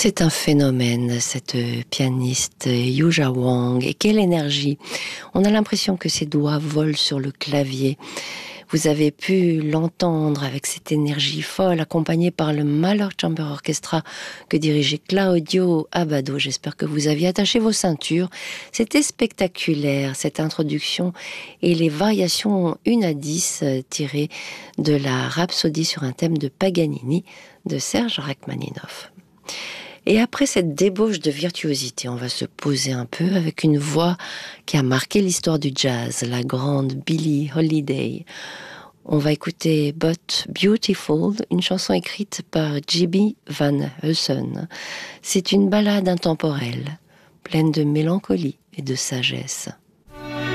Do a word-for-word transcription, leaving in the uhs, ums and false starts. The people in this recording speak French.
C'est un phénomène, cette pianiste Yuja Wang. Et quelle énergie! On a l'impression que ses doigts volent sur le clavier. Vous avez pu l'entendre avec cette énergie folle, accompagnée par le Mahler Chamber Orchestra que dirigeait Claudio Abbado. J'espère que vous aviez attaché vos ceintures. C'était spectaculaire, cette introduction et les variations une à dix tirées de la Rhapsodie sur un thème de Paganini de Serge Rachmaninoff. Et après cette débauche de virtuosité, on va se poser un peu avec une voix qui a marqué l'histoire du jazz, la grande Billie Holiday. On va écouter But Beautiful, une chanson écrite par J B Van Heusen. C'est une ballade intemporelle, pleine de mélancolie et de sagesse.